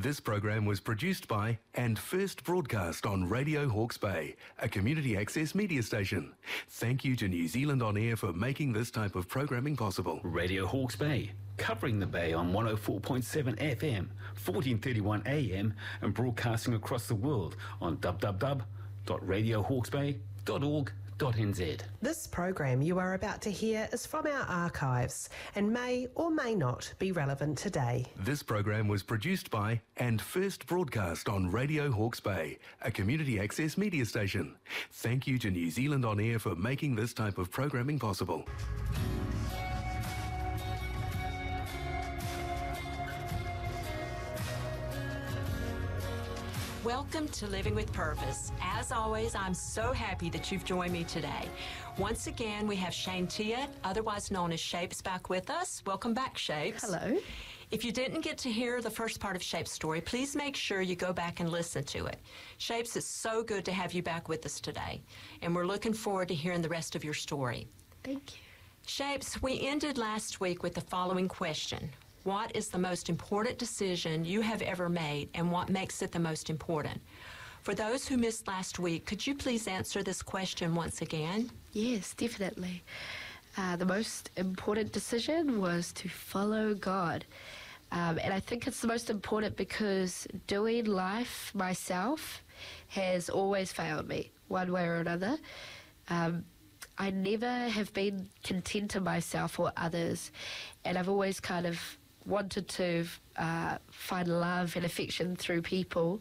This program was produced by and first broadcast on Radio Hawke's Bay, a community access media station. Thank you to New Zealand On Air for making this type of programming possible. Radio Hawke's Bay, covering the Bay on 104.7 FM, 1431 AM, and broadcasting across the world on www.radiohawksbay.org.nz. This program you are about to hear is from our archives and may or may not be relevant today. This program was produced by and first broadcast on Radio Hawke's Bay, a community access media station. Thank you to New Zealand On Air for making this type of programming possible. Welcome to Living with Purpose. As always, I'm so happy that you've joined me today. Once again, we have Shane Tiat, otherwise known as Shapes, back with us. Welcome back, Shapes. Hello. If you didn't get to hear the first part of Shapes' story, please make sure you go back and listen to it. Shapes, it's so good to have you back with us today, and we're looking forward to hearing the rest of your story. Thank you. Shapes, we ended last week with the following question. What is the most important decision you have ever made, and what makes it the most important? For those who missed last week, could you please answer this question once again? Yes, definitely. The most important decision was to follow God. And I think it's the most important because doing life myself has always failed me, one way or another. I never have been content in myself or others, and I've always kind of wanted to find love and affection through people,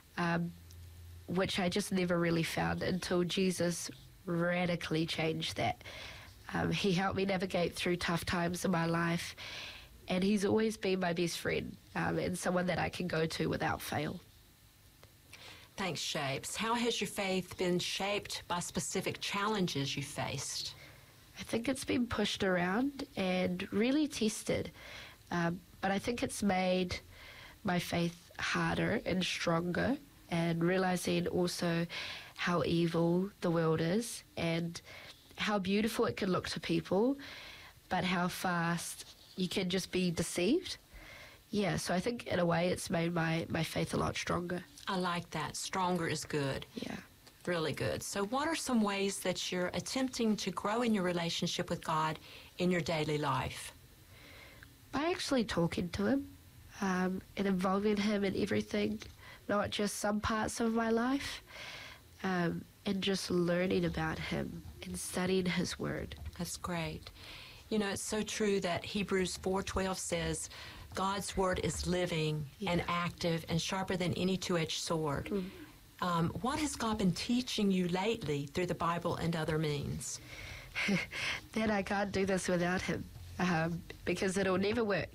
which I just never really found until Jesus radically changed that. He helped me navigate through tough times in my life, and he's always been my best friend and someone that I can go to without fail. Thanks, Shapes. How has your faith been shaped by specific challenges you faced? I think it's been pushed around and really tested. But I think it's made my faith harder and stronger, and realizing also how evil the world is and how beautiful it can look to people, but how fast you can just be deceived. Yeah, so I think in a way it's made my faith a lot stronger. I like that. Stronger is good. Yeah. Really good. So what are some ways that you're attempting to grow in your relationship with God in your daily life? By actually talking to him and involving him in everything, not just some parts of my life, and just learning about him and studying his word. That's great. You know, it's so true that Hebrews 4:12 says, God's word is living and active and sharper than any two-edged sword. Mm. What has God been teaching you lately through the Bible and other means? That I can't do this without him. Because it'll never work.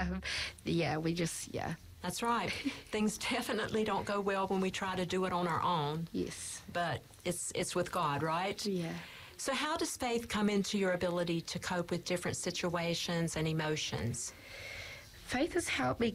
That's right. Things definitely don't go well when we try to do it on our own. Yes. But it's with God, right? Yeah. So how does faith come into your ability to cope with different situations and emotions? Faith has helped me